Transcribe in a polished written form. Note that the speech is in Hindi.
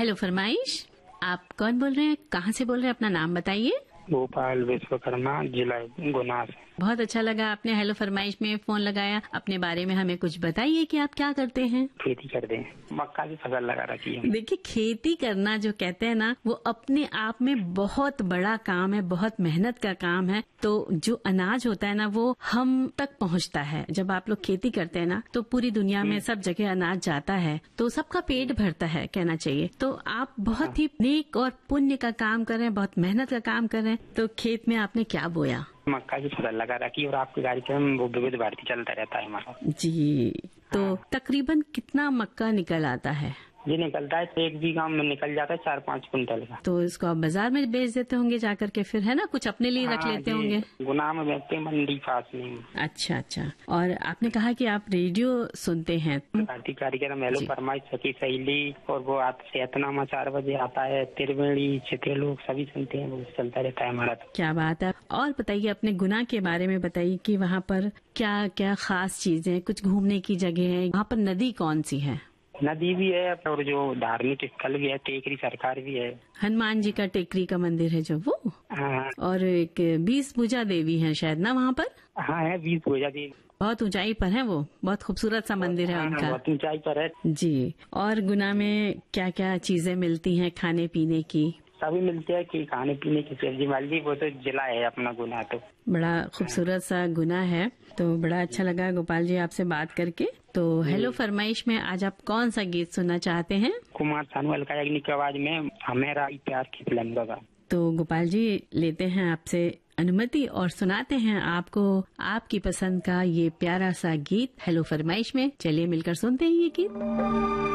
हेलो फरमाइश, आप कौन बोल रहे हैं, कहाँ से बोल रहे हैं, अपना नाम बताइए। भोपाल विश्वकर्मा जिला गुना से। बहुत अच्छा लगा आपने हेलो फरमाइश में फोन लगाया। अपने बारे में हमें कुछ बताइए कि आप क्या करते हैं। खेती करते हैं, मक्का की फसल लगा रखी है। देखिए, खेती करना जो कहते हैं ना, वो अपने आप में बहुत बड़ा काम है, बहुत मेहनत का काम है। तो जो अनाज होता है ना, वो हम तक पहुंचता है। जब आप लोग खेती करते हैं ना, तो पूरी दुनिया में सब जगह अनाज जाता है, तो सबका पेट भरता है, कहना चाहिए। तो आप बहुत ही नेक और पुण्य का काम कर रहे हैं, बहुत मेहनत का काम कर रहे हैं। तो खेत में आपने क्या बोया? मक्का की फसल लगा रखी और आपके कार्यक्रम वो विविध भारती चलता रहता है हमारा। जी, तो तकरीबन कितना मक्का निकल आता है? जी निकलता है, एक बीघा में निकल जाता है 4-5 कुंटल का। तो इसको आप बाजार में बेच देते होंगे जाकर के, फिर है ना, कुछ अपने लिए रख लेते होंगे। गुना में बेचते हैं, मंडी पास में। अच्छा अच्छा। और आपने कहा कि आप रेडियो सुनते हैं। भारतीय कार्यक्रम हेलो फरमाइश, सखी सहेली, और वो सेहतनामा 4 बजे आता है, त्रिवेणी क्षेत्रीय लोग सभी सुनते हैं, वो चलता रहता है हमारा। क्या बात है। और बताइए अपने गुना के बारे में बताइए कि वहाँ पर क्या क्या खास चीजें, कुछ घूमने की जगह है, वहाँ पर नदी कौन सी है? नदी भी है और जो धार्मिक स्थल भी है, टेकरी सरकार भी है। हनुमान जी का टेकरी का मंदिर है जो वो। हाँ। और एक 20 भुजा देवी है शायद ना वहाँ पर। हाँ है, 20 भुजा देवी। बहुत ऊंचाई पर है वो, बहुत खूबसूरत सा मंदिर है उनका। बहुत ऊंचाई पर है जी। और गुना में क्या क्या चीजें मिलती हैं खाने पीने की? सभी मिलते हैं कि खाने पीने की सब्जी वाली, वो तो जिला है अपना गुना। तो बड़ा खूबसूरत सा गुना है। तो बड़ा अच्छा लगा गोपाल जी आपसे बात करके। तो हेलो फरमाइश में आज आप कौन सा गीत सुनना चाहते हैं? कुमार सानू अलका याग्निक की आवाज में हमेरा प्यार की फिल्म का। तो गोपाल जी लेते हैं आपसे अनुमति और सुनाते हैं आपको आपकी पसंद का ये प्यारा सा गीत हेलो फरमाइश में। चलिए मिलकर सुनते हैं ये गीत।